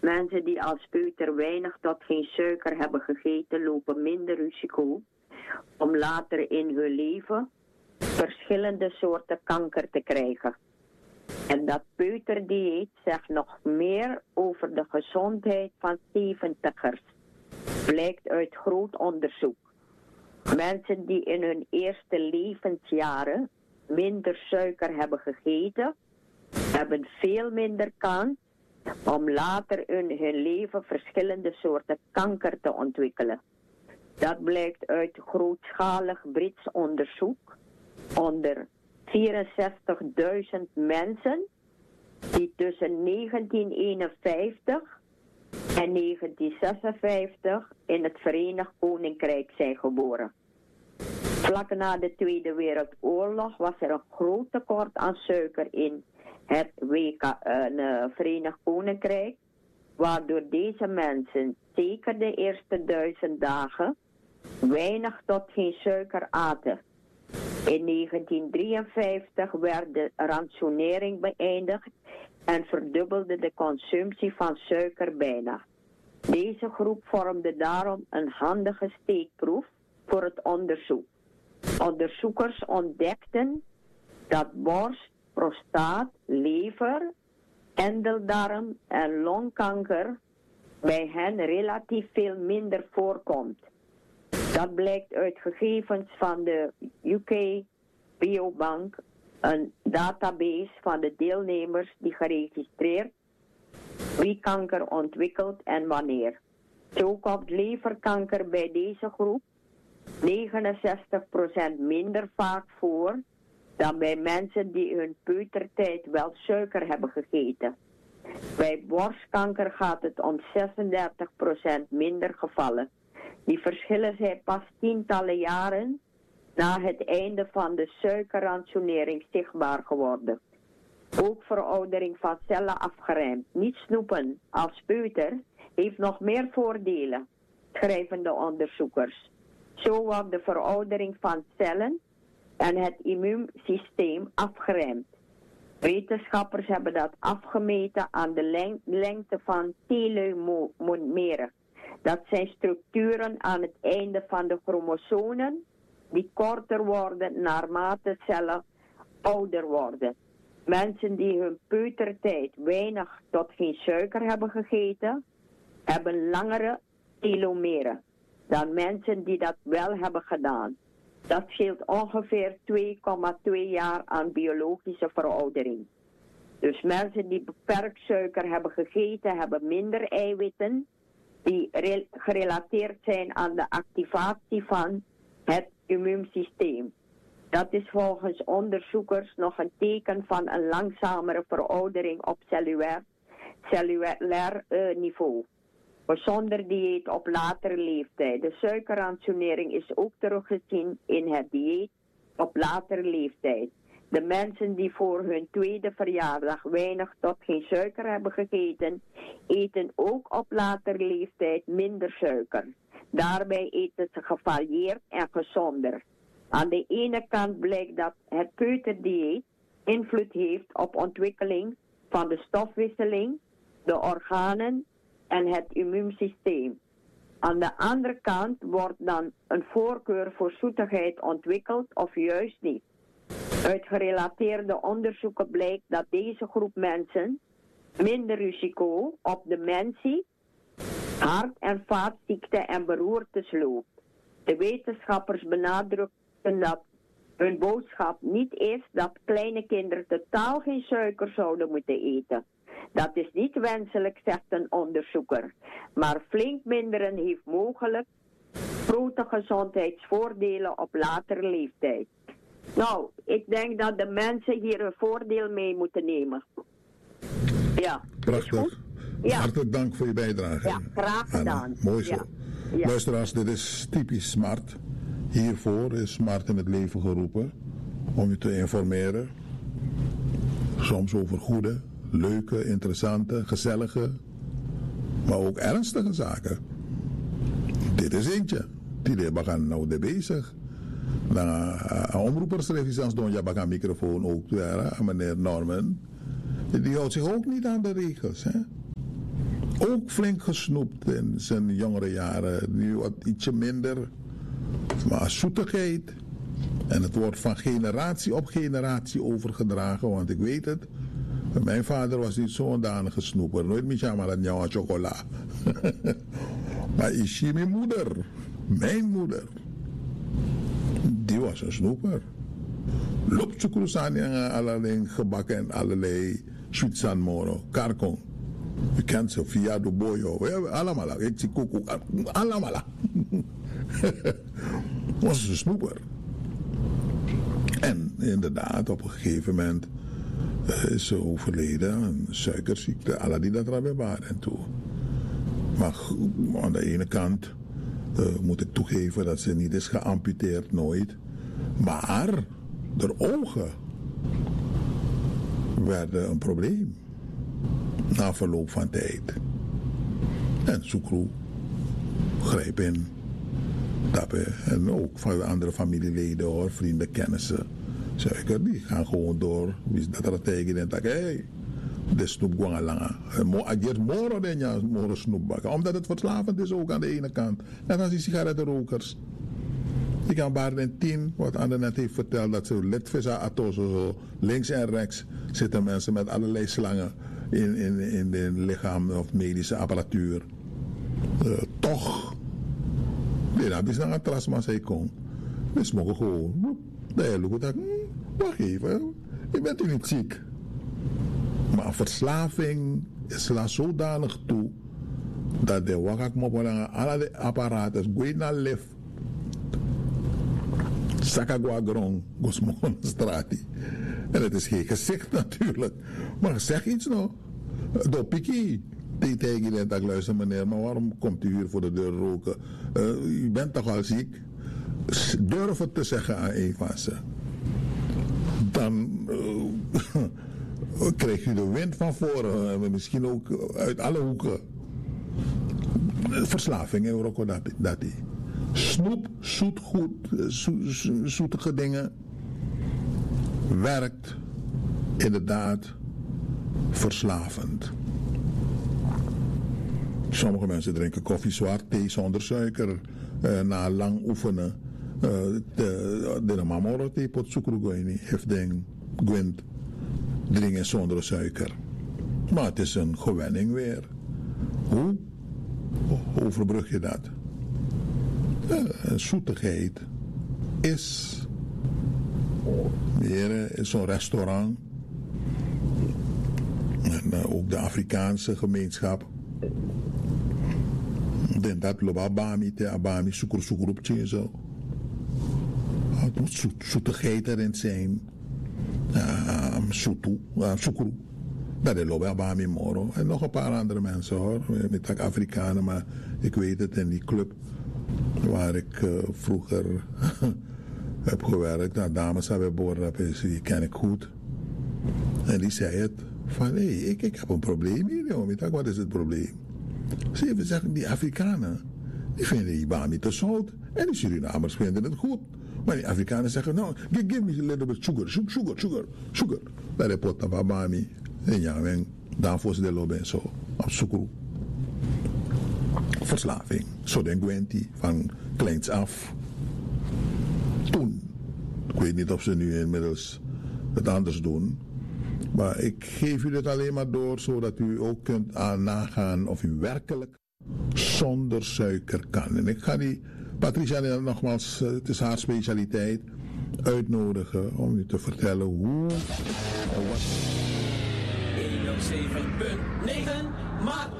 Mensen die als peuter weinig tot geen suiker hebben gegeten, lopen minder risico om later in hun leven verschillende soorten kanker te krijgen. En dat peuterdieet zegt nog meer over de gezondheid van 70ers, blijkt uit groot onderzoek. Mensen die in hun eerste levensjaren minder suiker hebben gegeten, hebben veel minder kans om later in hun leven verschillende soorten kanker te ontwikkelen. Dat blijkt uit grootschalig Brits onderzoek onder 64.000 mensen die tussen 1951 en 1956 in het Verenigd Koninkrijk zijn geboren. Vlak na de Tweede Wereldoorlog was er een groot tekort aan suiker in het Verenigd Koninkrijk, waardoor deze mensen zeker de eerste 1000 dagen weinig tot geen suiker aten. In 1953 werd de rationering beëindigd en verdubbelde de consumptie van suiker bijna. Deze groep vormde daarom een handige steekproef voor het onderzoek. Onderzoekers ontdekten dat borst, prostaat, lever, endeldarm en longkanker bij hen relatief veel minder voorkomt. Dat blijkt uit gegevens van de UK Biobank, een database van de deelnemers die geregistreerd wie kanker ontwikkelt en wanneer. Zo komt leverkanker bij deze groep 69% minder vaak voor dan bij mensen die in hun peutertijd wel suiker hebben gegeten. Bij borstkanker gaat het om 36% minder gevallen. Die verschillen zijn pas tientallen jaren na het einde van de suikerrationering zichtbaar geworden. Ook veroudering van cellen afgeremd. Niet snoepen als peuter heeft nog meer voordelen, schrijven de onderzoekers. Zo wordt de veroudering van cellen en het immuunsysteem afgeremd. Wetenschappers hebben dat afgemeten aan de lengte van telomeren. Dat zijn structuren aan het einde van de chromosomen die korter worden naarmate cellen ouder worden. Mensen die hun peutertijd weinig tot geen suiker hebben gegeten, hebben langere telomeren dan mensen die dat wel hebben gedaan. Dat scheelt ongeveer 2,2 jaar aan biologische veroudering. Dus mensen die beperkt suiker hebben gegeten, hebben minder eiwitten die gerelateerd zijn aan de activatie van het immuunsysteem. Dat is volgens onderzoekers nog een teken van een langzamere veroudering op cellulair niveau. Zonder dieet op latere leeftijd. De suikerrationering is ook teruggezien in het dieet op latere leeftijd. De mensen die voor hun tweede verjaardag weinig tot geen suiker hebben gegeten, eten ook op latere leeftijd minder suiker. Daarbij eten ze gevarieerd en gezonder. Aan de ene kant blijkt dat het peuterdieet invloed heeft op ontwikkeling van de stofwisseling, de organen en het immuunsysteem. Aan de andere kant wordt dan een voorkeur voor zoetigheid ontwikkeld of juist niet. Uit gerelateerde onderzoeken blijkt dat deze groep mensen minder risico op dementie, hart- en vaatziekten en beroertes loopt. De wetenschappers benadrukten dat hun boodschap niet is dat kleine kinderen totaal geen suiker zouden moeten eten. Dat is niet wenselijk, zegt een onderzoeker. Maar flink minderen heeft mogelijk grote gezondheidsvoordelen op latere leeftijd. Nou, ik denk dat de mensen hier een voordeel mee moeten nemen. Ja. Prachtig. Ja. Hartelijk dank voor je bijdrage. Ja, graag gedaan. Anna, mooi zo. Ja. Ja. Luisteraars, dit is typisch Smart. Hiervoor is Smart in het leven geroepen om je te informeren. Soms over goede, leuke, interessante, gezellige, maar ook ernstige zaken. Dit is eentje. Die gaan nou de bezig. Dan omroepersrevisans doen je bakken microfoon ook, ja, meneer Norman. Die houdt zich ook niet aan de regels. Hè? ook flink gesnoept in zijn jongere jaren. Nu wat ietsje minder. Maar zoetigheid. En het wordt van generatie op generatie overgedragen. Want ik weet het. Mijn vader was niet zo'n danige snoeper. Nooit meer maar dat jouw chocola. Maar is mijn moeder. Mijn moeder. Die was een snoeper. Loopsukurusaan en allerlei gebakken en allerlei Zwitserse moro. Karkong. Je kent ze via de boyo. Allemaal. Ik zie koekoek. Allemaal. Was een snoeper. En inderdaad, op een gegeven moment is ze overleden. Een suikerziekte. Alla die dat erbij waren toe. Maar aan de ene kant moet ik toegeven dat ze niet is geamputeerd, nooit. Maar de ogen werden een probleem. Na verloop van tijd. En Soekroe greep in. En ook van andere familieleden hoor, vrienden, kennissen. Suiker, die gaan gewoon door. Wie is dat er tegen en zeggen, hé, de snoep gewoon lang. Agert moro den ja, moro snoep bakken. Omdat het verslavend is ook aan de ene kant. Net als die sigarettenrokers. Ik kan Baarden 10, wat Anne net heeft verteld, dat ze litvisa atoso, zo links en rechts zitten mensen met allerlei slangen in de lichaam of medische apparatuur. Toch, dat is naar een trasma zij kon. Dus mogen gewoon, wacht even, je bent u niet ziek. Maar verslaving slaat zodanig toe dat de wakakmopolangen, alle apparaten, goed naar lef. Sakagwa grong, gosmon strati. En het is geen gezicht natuurlijk. Maar zeg iets nou. Door Piki. Tegen je dat luister meneer, maar waarom komt u hier voor de deur roken? U bent toch al ziek? Durf het te zeggen aan een van ze. Dan krijg je de wind van voren. Misschien ook uit alle hoeken. Verslaving in Rocco dat die. Snoep, zoetige dingen, werkt inderdaad verslavend. Sommige mensen drinken koffie zwart, thee zonder suiker, na lang oefenen. De mamoro thee pot suikrugoini heeft ding, gwint, drinken zonder suiker. Maar het is een gewenning weer. Hoe overbrug je dat? Zoetigheid is weer zo'n restaurant en ook de Afrikaanse gemeenschap. Dat loopt abami te abami sukur op zo. Het moet zoetigheid erin zijn. Sukuru. Dat loopt abami moro. En nog een paar andere mensen hoor. Met Afrikanen, maar ik weet het in die club waar ik vroeger heb gewerkt. Nou, dames hebben Borrap, die ken ik goed. En die zei het van, hé, ik heb een probleem hier, jongen. Wat is het probleem? Ze zeggen, die Afrikanen, die vinden die bami te zout. En die Surinamers vinden het goed. Maar die Afrikanen zeggen, nou, give me a little bit sugar. Dat is pot van bami. En ja, daarvoor is de lobe zo, op suikru. Verslaving. Zo denken we van kleins af. Toen. Ik weet niet of ze nu inmiddels het anders doen. Maar ik geef u dit alleen maar door, zodat u ook kunt nagaan of u werkelijk zonder suiker kan. En ik ga die Patricia nogmaals, het is haar specialiteit, uitnodigen om u te vertellen hoe en wat. 107.9 maart.